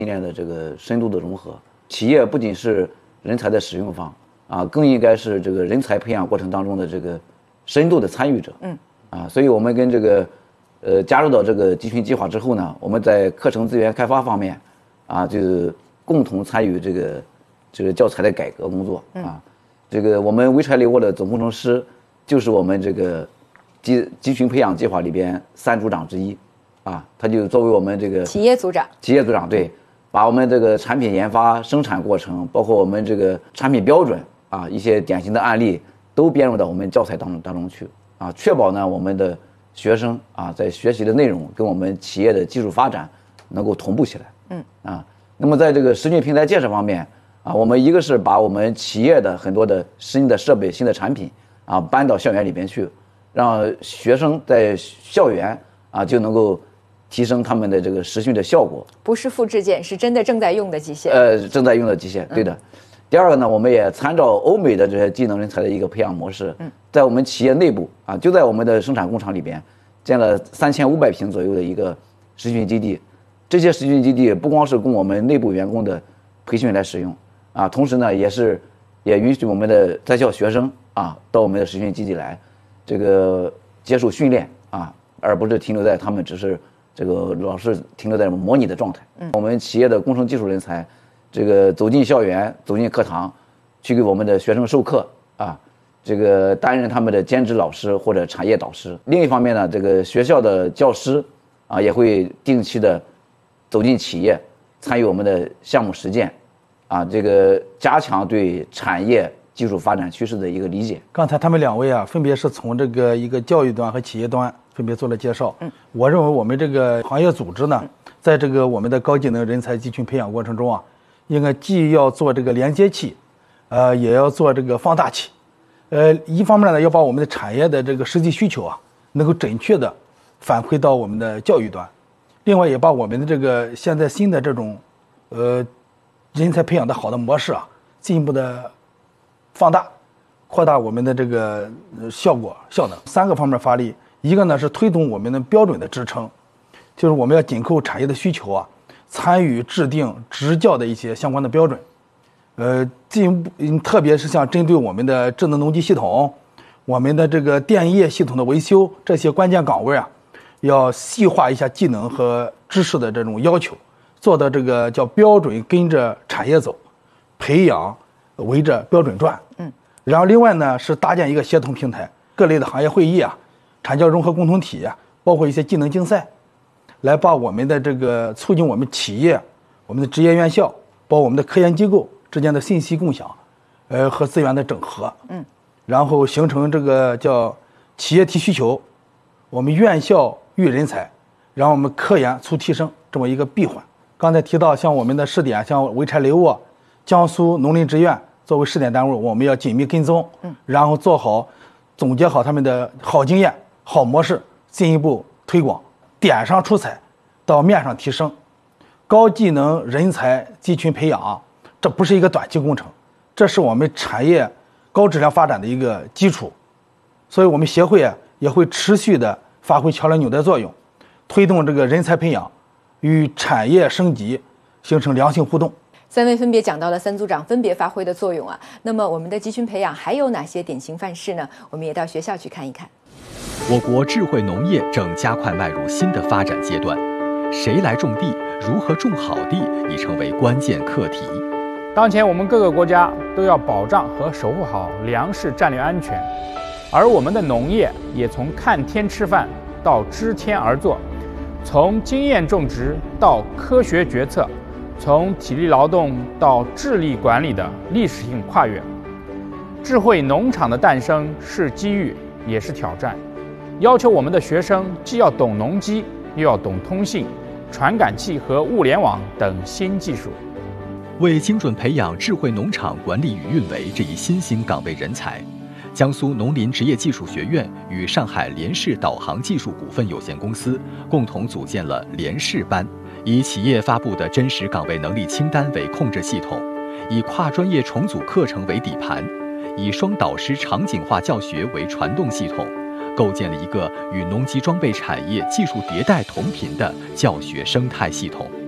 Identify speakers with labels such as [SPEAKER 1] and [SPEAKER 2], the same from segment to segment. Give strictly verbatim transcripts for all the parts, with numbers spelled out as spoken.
[SPEAKER 1] 训练的这个深度的融合。企业不仅是人才的使用方啊，更应该是这个人才培养过程当中的这个深度的参与者。嗯，啊，所以我们跟这个呃加入到这个集群计划之后呢，我们在课程资源开发方面啊，就是共同参与这个这个教材的改革工作啊。这个我们潍柴雷沃的总工程师就是我们这个集集群培养计划里边三组长之一啊，他就作为我们这个
[SPEAKER 2] 企业组长，
[SPEAKER 1] 企业组长对。把我们这个产品研发、生产过程，包括我们这个产品标准啊，一些典型的案例都编入到我们教材当中当中去啊，确保呢我们的学生啊在学习的内容跟我们企业的技术发展能够同步起来。嗯啊，那么在这个实训平台建设方面啊，我们一个是把我们企业的很多的新的设备、新的产品啊搬到校园里边去，让学生在校园啊就能够提升他们的这个实训的效果，
[SPEAKER 2] 不是复制件，是真的正在用的机械。
[SPEAKER 1] 呃，正在用的机械，对的。嗯、第二个呢，我们也参照欧美的这些技能人才的一个培养模式，嗯、在我们企业内部啊，就在我们的生产工厂里边建了三千五百平左右的一个实训基地。这些实训基地不光是供我们内部员工的培训来使用啊，同时呢，也是也允许我们的在校学生啊到我们的实训基地来，这个接受训练啊，而不是停留在他们只是。这个老是停留在模拟的状态。嗯，我们企业的工程技术人才，这个走进校园，走进课堂，去给我们的学生授课啊，这个担任他们的兼职老师或者产业导师。另一方面呢，这个学校的教师啊，也会定期的走进企业，参与我们的项目实践，啊，这个加强对产业技术发展趋势的一个理解。
[SPEAKER 3] 刚才他们两位啊，分别是从这个一个教育端和企业端。分别做了介绍。嗯，我认为我们这个行业组织呢，在这个我们的高技能人才集群培养过程中啊，应该既要做这个连接器，呃，也要做这个放大器。呃，一方面呢，要把我们的产业的这个实际需求啊，能够准确的反馈到我们的教育端；另外，也把我们的这个现在新的这种呃人才培养的好的模式啊，进一步的放大、扩大我们的这个效果效能。三个方面发力。一个呢是推动我们的标准的支撑，就是我们要紧扣产业的需求啊，参与制定执教的一些相关的标准，呃，进一步特别是像针对我们的智能农机系统、我们的这个电业系统的维修这些关键岗位啊，要细化一下技能和知识的这种要求，做到这个叫标准跟着产业走，培养围着标准转。嗯，然后另外呢是搭建一个协同平台，各类的行业会议啊。产教融合共同体啊，包括一些技能竞赛，来把我们的这个促进我们企业、我们的职业院校，包括我们的科研机构之间的信息共享，呃和资源的整合，嗯，然后形成这个叫企业提需求，我们院校育人才，然后我们科研促提升这么一个闭环。刚才提到像我们的试点，像潍柴雷沃、江苏农林职院作为试点单位，我们要紧密跟踪，嗯，然后做好总结好他们的好经验。好模式进一步推广，点上出彩，到面上提升。高技能人才集群培养，这不是一个短期工程，这是我们产业高质量发展的一个基础。所以我们协会啊也会持续的发挥桥梁纽带作用，推动这个人才培养与产业升级形成良性互动。
[SPEAKER 2] 三位分别讲到了三组长分别发挥的作用啊。那么我们的集群培养还有哪些典型范式呢？我们也到学校去看一看。
[SPEAKER 4] 我国智慧农业正加快迈入新的发展阶段，谁来种地，如何种好地，已成为关键课题。
[SPEAKER 5] 当前我们各个国家都要保障和守护好粮食战略安全，而我们的农业也从看天吃饭到知天而作，从经验种植到科学决策，从体力劳动到智力管理的历史性跨越。智慧农场的诞生是机遇，也是挑战，要求我们的学生既要懂农机，又要懂通信、传感器和物联网等新技术。
[SPEAKER 4] 为精准培养智慧农场管理与运维这一新兴岗位人才，江苏农林职业技术学院与上海联视导航技术股份有限公司共同组建了联视班，以企业发布的真实岗位能力清单为控制系统，以跨专业重组课程为底盘，以双导师场景化教学为传动系统，构建了一个与农机装备产业技术迭代同频的教学生态系统。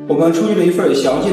[SPEAKER 6] 我们出具了一份详细